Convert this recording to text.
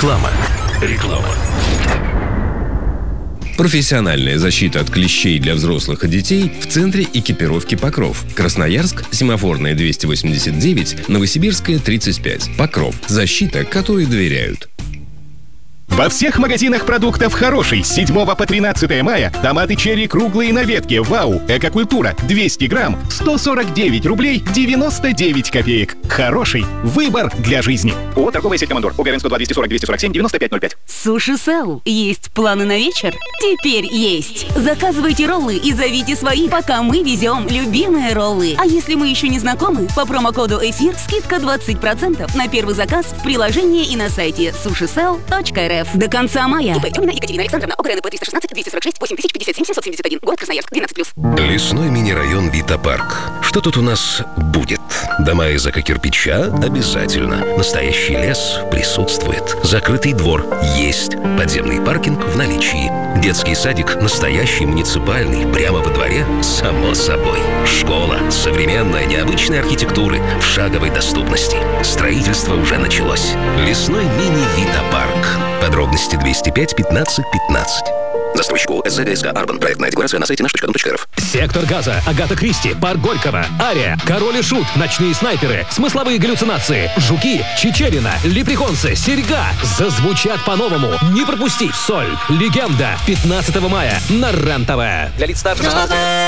Реклама. Профессиональная защита от клещей для взрослых и детей в центре экипировки «Покров». Красноярск, Семафорная 289, Новосибирская 35. «Покров». Защита, которой доверяют. Во всех магазинах продуктов «Хороший» с 7 по 13 мая томаты черри круглые на ветке «Вау», «Экокультура» 200 грамм, 149 рублей 99 копеек. «Хороший» – выбор для жизни. ООО «Торговая сеть Командор». ОГРН 102 240 247 9505. Суши Сел. Есть планы на вечер? Теперь есть. Заказывайте роллы и зовите свои, пока мы везем любимые роллы. А если мы еще не знакомы, по промокоду «Эфир» скидка 20% на первый заказ в приложении и на сайте sushicell.rf. До конца мая. ИП Тюмина Екатерина Александровна, ОГРН 316 246 8057 771, город Красноярск, 12+. Лесной мини-район Вита-парк. Что тут у нас будет? Дома из эко-кирпича обязательно. Настоящий лес присутствует. Закрытый двор есть. Подземный паркинг в наличии. Детский садик настоящий, муниципальный, прямо во дворе, само собой. Школа современная, необычной архитектуры в шаговой доступности. Строительство уже началось. Лесной мини-Вита-парк. Подробности 205 15 15. Застройщику СЗГСК Арбан. Проектная декларация на сайте наш.дом.рф. Сектор газа, Агата Кристи, Парк Горького, Ария, Король и Шут, Ночные снайперы, Смысловые галлюцинации, Жуки, Чичерина, Лепреконсы, Серьга зазвучат по-новому. Не пропусти! Соль, Легенда, 15 мая на РЕН-ТВ. Для лиц старше 16 лет.